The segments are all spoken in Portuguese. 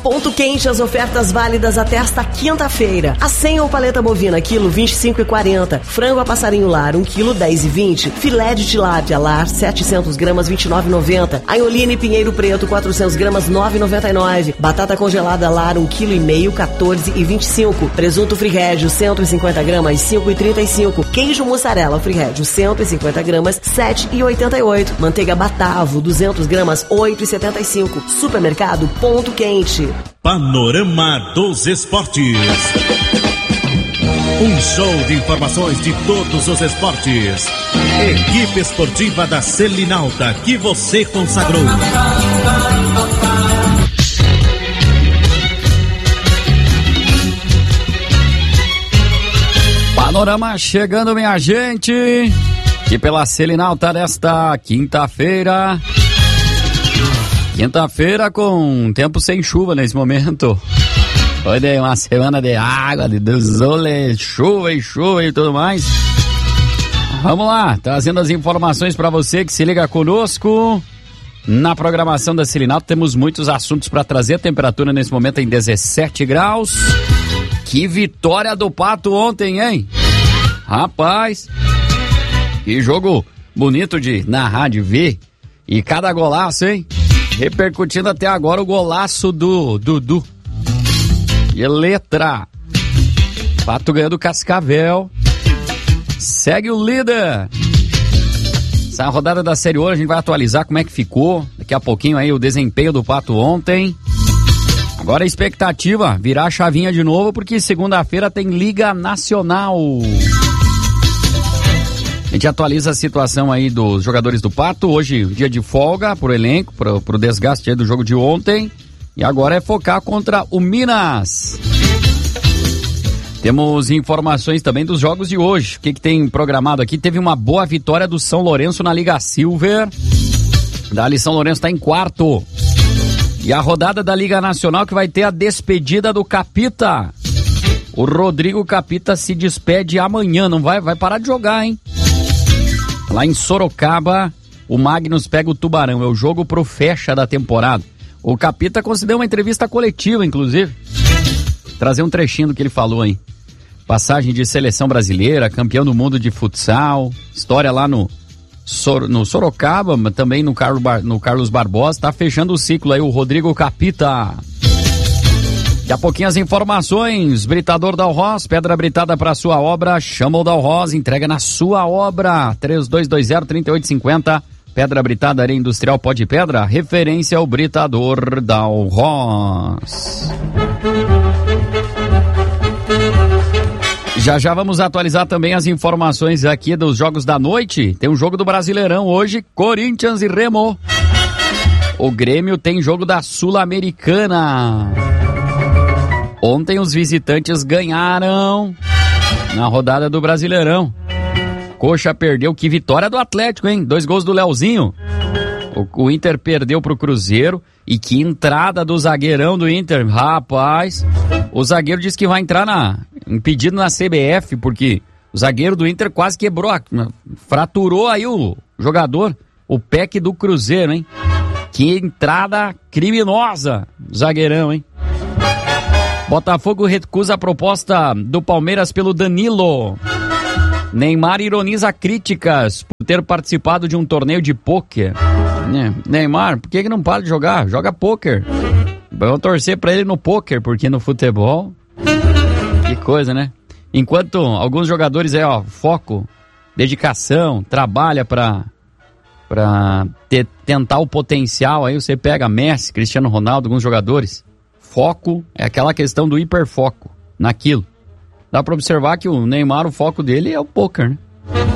Ponto Quente, as ofertas válidas até esta quinta-feira. A senha ou paleta bovina, quilo 25,40. Frango a passarinho lar, 1 quilo 10,20. Filé de tilápia lar, 700 gramas, 29,90. Aioline Pinheiro Preto, 400 gramas, 9,99. Batata congelada lar, 1 quilo e meio, 14,25. Presunto Frirédio, 150 gramas, 5,35. Queijo mussarela Frirédio, 150 gramas, 7,88. Manteiga Batavo, 200 gramas, 8,75. Supermercado Ponto Quente. Panorama dos Esportes. Um show de informações de todos os esportes. Equipe esportiva da Selinalta que você consagrou. Panorama chegando, minha gente, e pela Selinalta desta quinta-feira. Quinta-feira com tempo sem chuva nesse momento. Foi de uma semana de água, de desole, chuva e tudo mais. Vamos lá, trazendo as informações para você que se liga conosco. Na programação da Selinalta temos muitos assuntos para trazer. A temperatura nesse momento é em 17 graus. Que vitória do Pato ontem, hein? Rapaz, que jogo bonito de narrar, de ver. E cada golaço, hein? Repercutindo até agora o golaço do Dudu. E letra. Pato ganhando Cascavel. Segue o líder. Essa rodada da Série Ouro a gente vai atualizar como é que ficou. Daqui a pouquinho aí o desempenho do Pato ontem. Agora a expectativa, virar a chavinha de novo, porque segunda-feira tem Liga Nacional. A gente atualiza a situação aí dos jogadores do Pato. Hoje, dia de folga pro elenco, pro desgaste aí do jogo de ontem. E agora é focar contra o Minas. Temos informações também dos jogos de hoje. O que tem programado aqui? Teve uma boa vitória do São Lourenço na Liga Silver. Dali São Lourenço está em quarto. E a rodada da Liga Nacional que vai ter a despedida do Capita. O Rodrigo Capita se despede amanhã. Não vai parar de jogar, hein? Lá em Sorocaba, o Magnus pega o Tubarão. É o jogo pro fecha da temporada. O Capita concedeu uma entrevista coletiva, inclusive. Trazer um trechinho do que ele falou, hein? Passagem de seleção brasileira, campeão do mundo de futsal, história lá no Sorocaba, mas também no Carlos Barbosa. Tá fechando o ciclo aí o Rodrigo Capita. Daqui a pouquinho as informações. Britador Dalhoz, pedra britada para sua obra. Chama o Dalhoz, entrega na sua obra. 3220-3850. Pedra britada, areia industrial, pó de pedra. Referência ao Britador Dalhoz. Já vamos atualizar também as informações aqui dos jogos da noite. Tem um jogo do Brasileirão hoje, Corinthians e Remo. O Grêmio tem jogo da Sul-Americana. Ontem os visitantes ganharam na rodada do Brasileirão. Coxa perdeu, que vitória do Atlético, hein? 2 gols do Leozinho. O Inter perdeu pro Cruzeiro. E que entrada do zagueirão do Inter, rapaz. O zagueiro disse que vai entrar impedido na CBF, porque o zagueiro do Inter quase quebrou, fraturou aí o jogador, o PEC do Cruzeiro, hein? Que entrada criminosa, zagueirão, hein? Botafogo recusa a proposta do Palmeiras pelo Danilo. Neymar ironiza críticas por ter participado de um torneio de pôquer. Neymar, por que não para de jogar? Joga pôquer. Vamos torcer pra ele no pôquer, porque no futebol... Que coisa, né? Enquanto alguns jogadores foco, dedicação, trabalha pra tentar o potencial, aí você pega Messi, Cristiano Ronaldo, alguns jogadores. Foco é aquela questão do hiperfoco naquilo. Dá pra observar que o Neymar, o foco dele é o pôquer, né?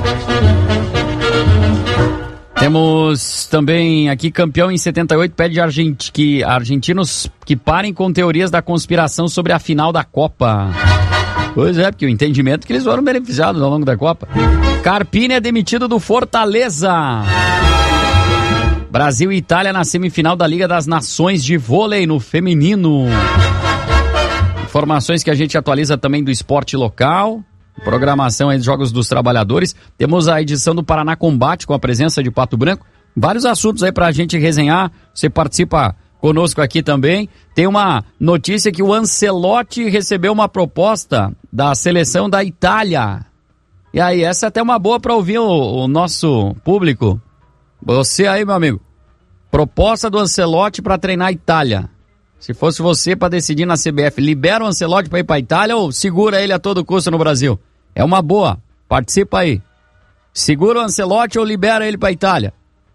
Temos também aqui campeão em 78, pede que argentinos que parem com teorias da conspiração sobre a final da Copa. Pois é, porque o entendimento é que eles foram beneficiados ao longo da Copa. Carpini é demitido do Fortaleza. Brasil e Itália na semifinal da Liga das Nações de vôlei no feminino. Informações que a gente atualiza também do esporte local. Programação aí dos Jogos dos Trabalhadores. Temos a edição do Paraná Combate com a presença de Pato Branco. Vários assuntos aí pra gente resenhar. Você participa conosco aqui também. Tem uma notícia que o Ancelotti recebeu uma proposta da seleção da Itália. E aí, essa é até uma boa para ouvir o nosso público. Você aí, meu amigo. Proposta do Ancelotti para treinar a Itália. Se fosse você para decidir na CBF, libera o Ancelotti para ir para a Itália ou segura ele a todo custo no Brasil? É uma boa. Participa aí. Segura o Ancelotti ou libera ele para a Itália?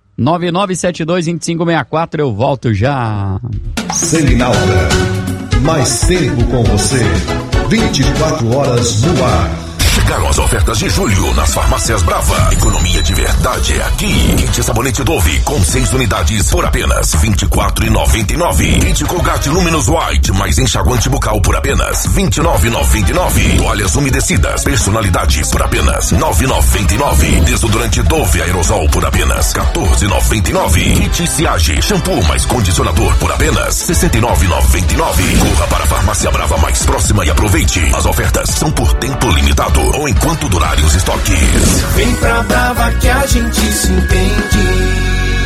9972-2564, eu volto já. Selinalta, mais tempo com você, 24 horas no ar. Chegaram as ofertas de julho nas farmácias Brava. Economia de verdade é aqui. Kit sabonete Dove com 6 unidades por apenas R$ 24,99. Kit Colgate Luminous White mais enxaguante bucal por apenas R$ 29,99. Toalhas umedecidas personalidades por apenas R$ 9,99. Desodorante Dove Aerosol por apenas R$ 14,99. Kit Siage shampoo mais condicionador por apenas R$ 69,99. Corra para a farmácia Brava mais próxima e aproveite. As ofertas são por tempo limitado ou enquanto durarem os estoques. Vem pra Brava que a gente se entende.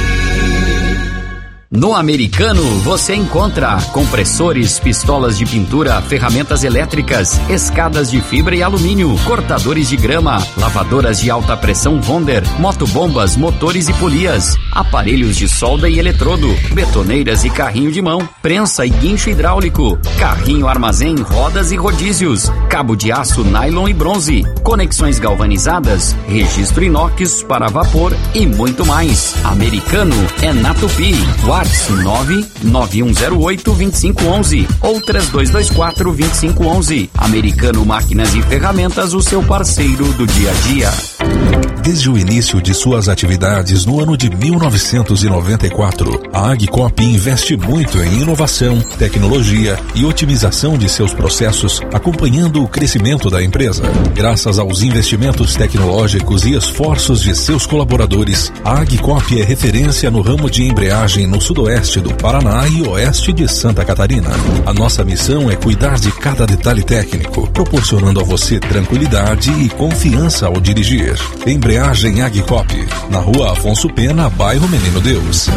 No Americano você encontra compressores, pistolas de pintura, ferramentas elétricas, escadas de fibra e alumínio, cortadores de grama, lavadoras de alta pressão Wonder, motobombas, motores e polias, aparelhos de solda e eletrodo, betoneiras e carrinho de mão, prensa e guincho hidráulico, carrinho armazém, rodas e rodízios, cabo de aço, nylon e bronze, conexões galvanizadas, registro inox para vapor e muito mais. Americano é na Tupi. WhatsApp 99108-2511 ou 3224-2511. Americano Máquinas e Ferramentas, o seu parceiro do dia a dia. Desde o início de suas atividades no ano de 1994, a Agcop investe muito em inovação, tecnologia e otimização de seus processos, acompanhando o crescimento da empresa. Graças aos investimentos tecnológicos e esforços de seus colaboradores, a Agcop é referência no ramo de embreagem no sudoeste do Paraná e oeste de Santa Catarina. A nossa missão é cuidar de cada detalhe técnico, proporcionando a você tranquilidade e confiança ao dirigir. Embreagem Agcop, na Rua Afonso Pena, bairro Menino Deus.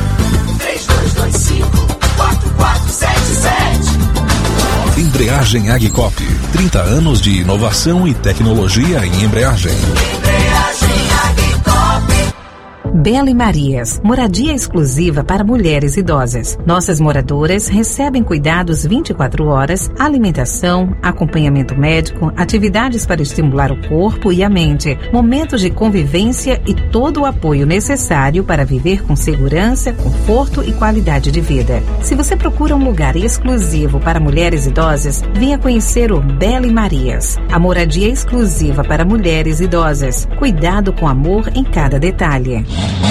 3225-4477. Embreagem Agcop, 30 anos de inovação e tecnologia em embreagem. Bela e Marias, moradia exclusiva para mulheres idosas. Nossas moradoras recebem cuidados 24 horas, alimentação, acompanhamento médico, atividades para estimular o corpo e a mente, momentos de convivência e todo o apoio necessário para viver com segurança, conforto e qualidade de vida. Se você procura um lugar exclusivo para mulheres idosas, venha conhecer o Bela e Marias, a moradia exclusiva para mulheres idosas. Cuidado com amor em cada detalhe.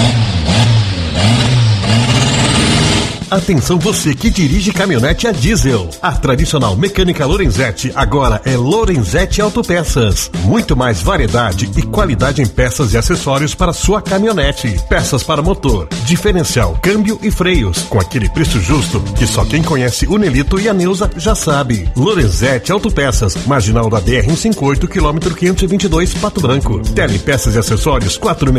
Atenção você que dirige caminhonete a diesel. A tradicional mecânica Lorenzetti agora é Lorenzetti Autopeças. Muito mais variedade e qualidade em peças e acessórios para sua caminhonete. Peças para motor, diferencial, câmbio e freios. Com aquele preço justo que só quem conhece o Nelito e a Neuza já sabe. Lorenzetti Autopeças, marginal da BR-158, quilômetro 522, Pato Branco. Telepeças e acessórios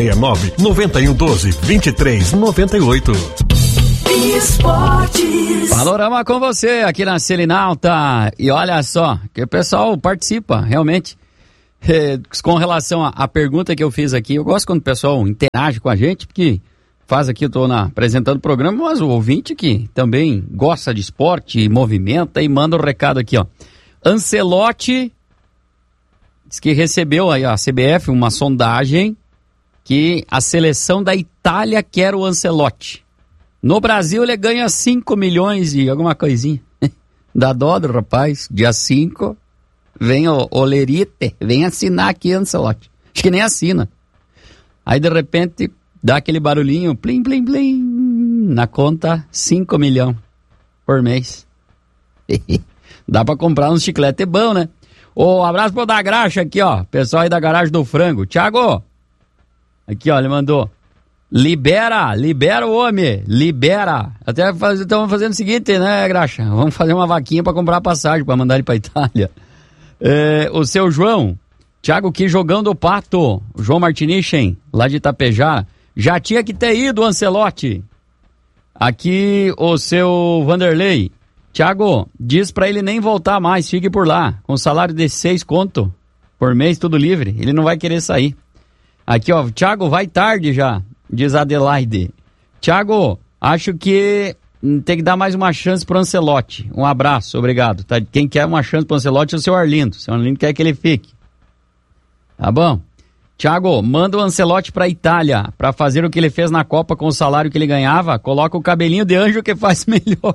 469-9112-2398. Esportes. Panorama com você aqui na Selinalta. E olha só, que o pessoal participa, realmente. Com relação à pergunta que eu fiz aqui, eu gosto quando o pessoal interage com a gente, porque faz aqui, eu estou apresentando o programa, mas o ouvinte que também gosta de esporte, movimenta e manda um recado aqui, ó. Ancelotti diz que recebeu aí a CBF uma sondagem que a seleção da Itália quer o Ancelotti. No Brasil ele ganha 5 milhões e alguma coisinha. Dá dó do rapaz. Dia 5 vem o Lerite, vem assinar aqui, Ancelotti. Acho que nem assina. Aí de repente dá aquele barulhinho, plim, plim, plim, na conta 5 milhões por mês. Dá pra comprar uns chiclete bom, né? Ô, abraço pro da Graxa aqui, ó. Pessoal aí da Garagem do Frango. Thiago! Aqui, ó, ele mandou. Libera o homem, libera. Até estamos fazendo o seguinte, né, Graxa? Vamos fazer uma vaquinha para comprar passagem, para mandar ele para Itália. O seu João, Thiago, que jogando o Pato, João Martinichen, lá de Itapejara, já tinha que ter ido o Ancelotti. Aqui o seu Vanderlei. Thiago, diz pra ele nem voltar mais, fique por lá. Com salário de 6 conto por mês, tudo livre. Ele não vai querer sair. Aqui, ó, Thiago, vai tarde já, diz Adelaide. Thiago, acho que tem que dar mais uma chance pro Ancelotti. Um abraço, obrigado. Tá? Quem quer uma chance pro Ancelotti é o seu Arlindo. O seu Arlindo quer que ele fique. Tá bom? Thiago, manda o Ancelotti pra Itália pra fazer o que ele fez na Copa com o salário que ele ganhava. Coloca o cabelinho de anjo que faz melhor.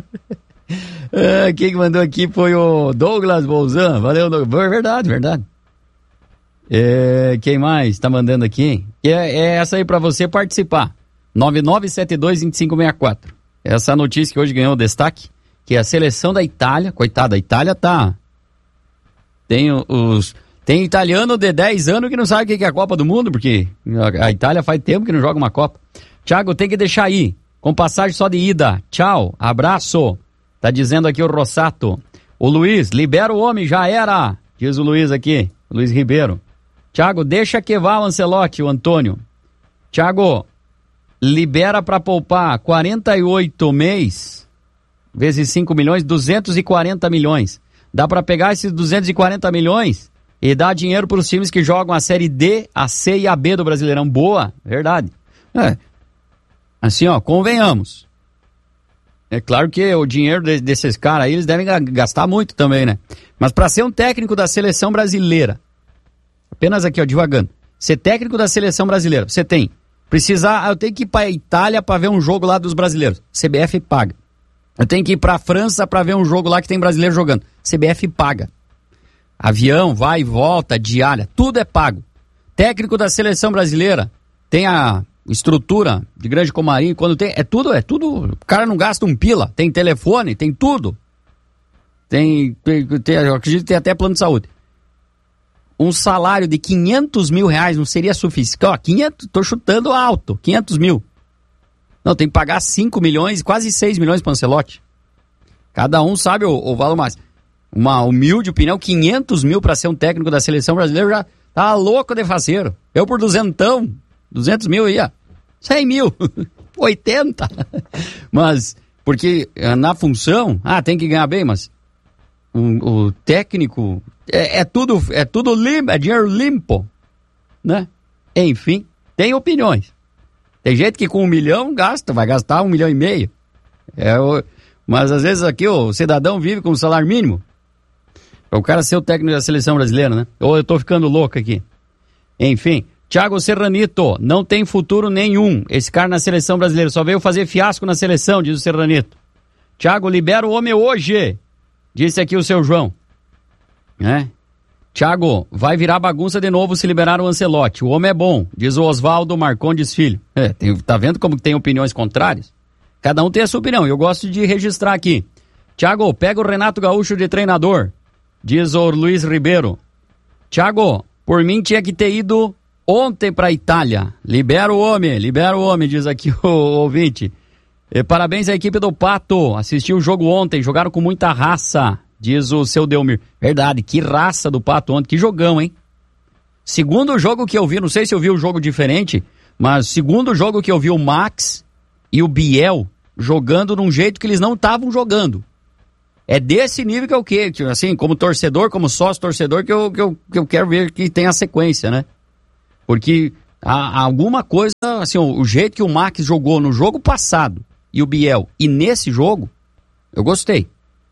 Quem mandou aqui foi o Douglas Bolzan. Valeu, Douglas. Verdade. Quem mais tá mandando aqui? É essa aí pra você participar. 9972-2564. Essa notícia que hoje ganhou destaque, que é a seleção da Itália. Coitada, a Itália tá... Tem italiano de 10 anos que não sabe o que é a Copa do Mundo, porque a Itália faz tempo que não joga uma Copa. Thiago, tem que deixar aí, com passagem só de ida. Tchau, abraço. Tá dizendo aqui o Rossato. O Luiz, libera o homem, já era. Diz o Luiz aqui, Luiz Ribeiro. Thiago, deixa que vá o Ancelotti, o Antônio. Thiago, libera pra poupar 48 mês, vezes 5 milhões, 240 milhões. Dá pra pegar esses 240 milhões e dar dinheiro pros times que jogam a Série D, a C e a B do Brasileirão. Boa, verdade. Assim, ó, convenhamos. É claro que o dinheiro desses caras aí, eles devem gastar muito também, né? Mas pra ser um técnico da seleção brasileira, apenas aqui, ó, divagando, ser técnico da seleção brasileira, você tem, eu tenho que ir pra Itália pra ver um jogo lá dos brasileiros, CBF paga. Eu tenho que ir pra França pra ver um jogo lá que tem brasileiro jogando, CBF paga. Avião, vai e volta, diária, tudo é pago. Técnico da seleção brasileira, tem a estrutura de Grande Comarim, quando tem, é tudo, o cara não gasta um pila, tem telefone, tem tudo. Eu acredito que tem até plano de saúde. Um salário de 500 mil reais não seria suficiente. Ó, 500, tô chutando alto, 500 mil. Não, tem que pagar 5 milhões, quase 6 milhões para o Ancelotti. Cada um sabe o valor mais. Uma humilde opinião, 500 mil para ser um técnico da seleção brasileira já tá louco de faceiro. Eu por 200 mil ia, 100 mil, 80. Mas, porque na função, tem que ganhar bem, mas o técnico é tudo limpo, é dinheiro limpo, né? Enfim, tem opiniões. Tem gente que com 1 milhão vai gastar 1,5 milhão. Mas às vezes aqui o cidadão vive com um salário mínimo. Para o cara ser o técnico da seleção brasileira, né? Ou eu tô ficando louco aqui. Enfim, Thiago Serranito, não tem futuro nenhum. Esse cara na seleção brasileira só veio fazer fiasco na seleção, diz o Serranito. Thiago, libera o homem hoje, disse aqui o seu João. Thiago, vai virar bagunça de novo se liberar o Ancelotti. O homem é bom, diz o Oswaldo Marcondes Filho. Tá vendo como tem opiniões contrárias? Cada um tem a sua opinião, eu gosto de registrar aqui. Thiago, pega o Renato Gaúcho de treinador, diz o Luiz Ribeiro. Thiago, por mim tinha que ter ido ontem pra Itália. Libera o homem, diz aqui o ouvinte. Parabéns à equipe do Pato, assistiu o jogo ontem, jogaram com muita raça, diz o seu Delmir. Verdade, que raça do Pato ontem, que jogão, hein? Segundo jogo que eu vi, não sei se eu vi um jogo diferente, mas segundo jogo que eu vi o Max e o Biel jogando de um jeito que eles não estavam jogando. É desse nível que eu quero, assim, como torcedor, como sócio torcedor, que eu quero ver que tem a sequência, né? Porque há alguma coisa, assim, o jeito que o Max jogou no jogo passado e o Biel, e nesse jogo, eu gostei.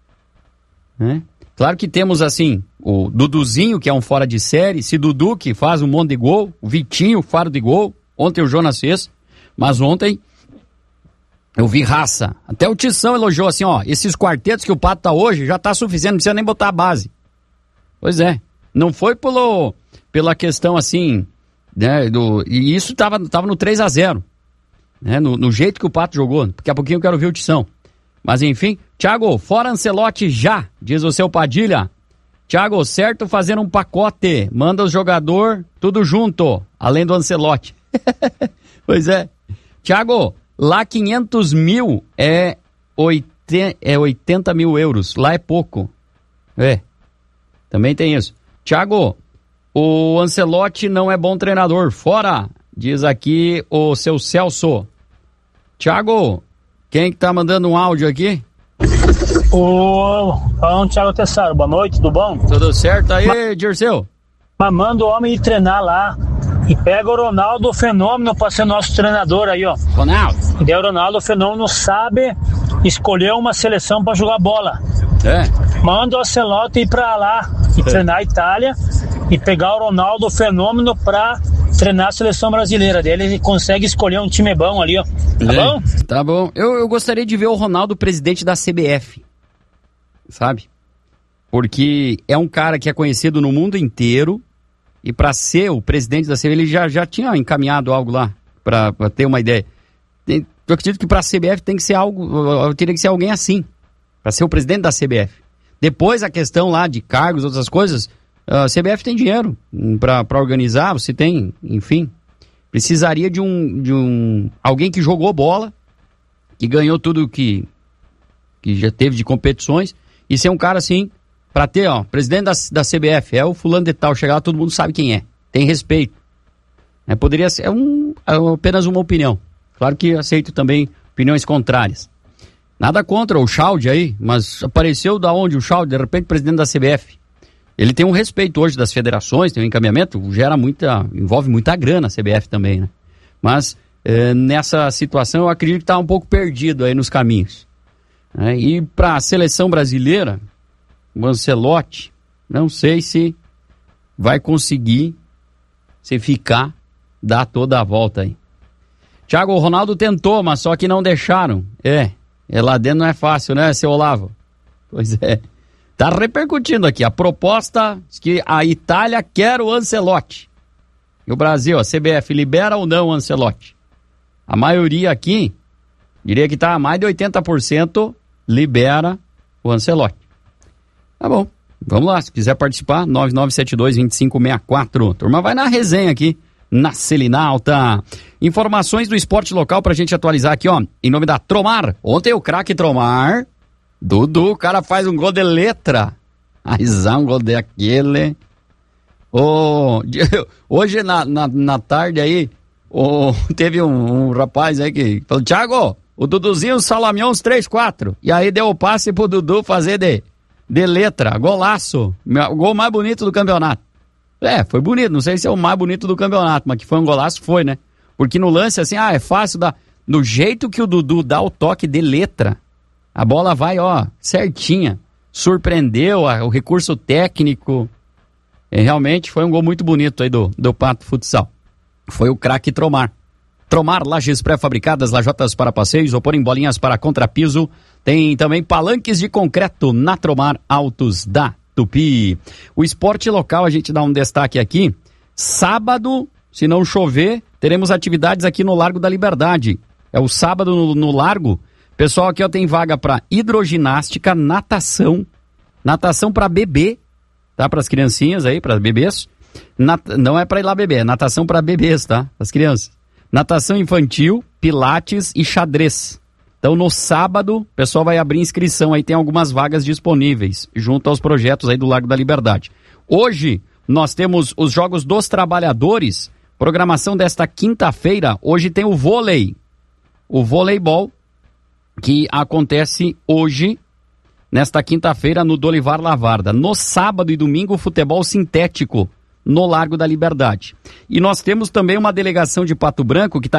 Claro que temos, assim, o Duduzinho, que é um fora de série, esse Dudu que faz um monte de gol, o Vitinho, faro de gol, ontem o Jonas fez, mas ontem eu vi raça. Até o Tição elogiou assim, ó, esses quartetos que o Pato tá hoje já tá suficiente, não precisa nem botar a base. Pois é, não foi pela questão assim, né, e isso tava no 3-0, né, no jeito que o Pato jogou. Daqui a pouquinho eu quero ver o Tição. Mas enfim, Thiago, fora Ancelotti já, diz o seu Padilha. Thiago, certo fazer um pacote, manda os jogador tudo junto, além do Ancelotti. Pois é. Thiago, lá 500 mil é 80 mil euros, lá é pouco. Também tem isso. Thiago, o Ancelotti não é bom treinador, fora, diz aqui o seu Celso. Thiago, Quem que tá mandando um áudio aqui? O Thiago Tessaro, boa noite, tudo bom? Tudo certo aí, Dirceu? Mas manda o homem ir treinar lá e pega o Ronaldo Fenômeno pra ser nosso treinador aí, ó. Ronaldo? E daí o Ronaldo Fenômeno sabe escolher uma seleção pra jogar bola. Manda o Ancelotti ir pra lá e treinar a Itália e pegar o Ronaldo Fenômeno pra treinar a seleção brasileira. Daí ele consegue escolher um time bom ali, ó. Tá bom? Tá bom. Eu gostaria de ver o Ronaldo presidente da CBF, sabe? Porque é um cara que é conhecido no mundo inteiro e para ser o presidente da CBF, ele já tinha encaminhado algo lá, para ter uma ideia. Eu acredito que para a CBF tem que ser algo, teria que ser alguém assim, para ser o presidente da CBF. Depois a questão lá de cargos, outras coisas, a CBF tem dinheiro para organizar, você tem, enfim. Precisaria de alguém que jogou bola, que ganhou tudo que já teve de competições, e ser um cara assim, para ter, ó, presidente da CBF, é o fulano de tal, chegar lá, todo mundo sabe quem é, tem respeito. Poderia ser apenas uma opinião. Claro que aceito também opiniões contrárias. Nada contra o Chaldi aí, mas apareceu da onde o Chaldi, de repente, presidente da CBF. Ele tem um respeito hoje das federações, tem um encaminhamento, envolve muita grana a CBF também, né? Mas nessa situação eu acredito que está um pouco perdido aí nos caminhos. E para a seleção brasileira, o Ancelotti, não sei se vai conseguir, se ficar, dar toda a volta aí. Thiago, o Ronaldo tentou, mas só que não deixaram. Lá dentro não é fácil, né, seu Olavo? Pois é. Tá repercutindo aqui. A proposta que a Itália quer o Ancelotti. E o Brasil, a CBF, libera ou não o Ancelotti? A maioria aqui, diria que tá mais de 80% libera o Ancelotti. Tá bom, vamos lá. Se quiser participar, 9972-2564. Turma, vai na resenha aqui, na Selinalta. Informações do esporte local pra gente atualizar aqui, ó. Em nome da Tromar. Ontem o craque Tromar... Dudu, o cara faz um gol de letra. Mas um gol daquele. Hoje na tarde aí, teve um rapaz aí que falou: Thiago, o Duduzinho salameou uns 3-4. E aí deu o passe pro Dudu fazer de letra. Golaço. O gol mais bonito do campeonato. Foi bonito. Não sei se é o mais bonito do campeonato, mas que foi um golaço, foi, né? Porque no lance assim, é fácil dar. No jeito que o Dudu dá o toque de letra. A bola vai, certinha. Surpreendeu o recurso técnico. Realmente foi um gol muito bonito aí do Pato Futsal. Foi o craque Tromar. Tromar, lajes pré-fabricadas, lajotas para passeios, ou em bolinhas para contrapiso. Tem também palanques de concreto na Tromar Autos da Tupi. O esporte local, a gente dá um destaque aqui. Sábado, se não chover, teremos atividades aqui no Largo da Liberdade. É o sábado no Largo. Pessoal, aqui tem vaga para hidroginástica, natação para bebê, tá? Para as criancinhas aí, para bebês. Não é para ir lá beber, é natação para bebês, tá? As crianças. Natação infantil, pilates e xadrez. Então, no sábado, o pessoal vai abrir inscrição aí, tem algumas vagas disponíveis, junto aos projetos aí do Largo da Liberdade. Hoje, nós temos os Jogos dos Trabalhadores, programação desta quinta-feira. Hoje tem o voleibol, que acontece hoje, nesta quinta-feira, no Dolivar Lavarda. No sábado e domingo, futebol sintético, no Largo da Liberdade. E nós temos também uma delegação de Pato Branco que está